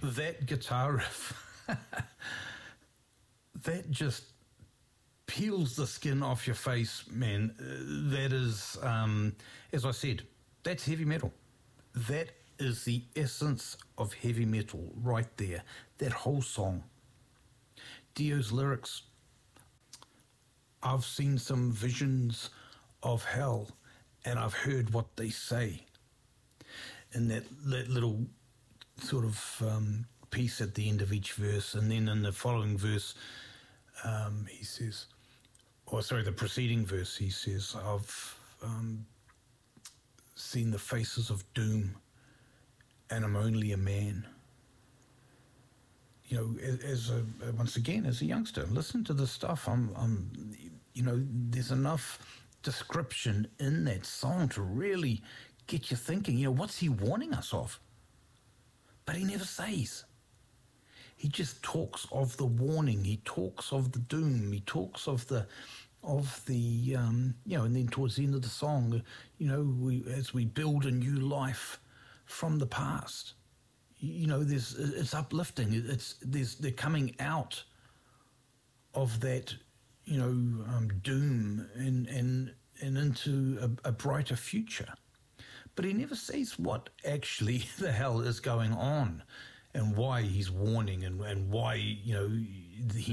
that guitar riff, that just peels the skin off your face, man. That is, as I said, that's heavy metal. That is the essence of heavy metal right there. That whole song. Dio's lyrics. I've seen some visions of hell, and I've heard what they say. In that little sort of piece at the end of each verse, and then in the following verse, he says, the preceding verse, he says, I've seen the faces of doom, and I'm only a man. You know, once again, as a youngster, listen to this stuff. There's enough description in that song to really get you thinking, what's he warning us of? But he never says. He just talks of the warning. He talks of the doom. He talks of the and then towards the end of the song, as we build a new life from the past, it's uplifting. They're coming out of that, doom and into a brighter future. But he never says what actually the hell is going on and why he's warning and why, he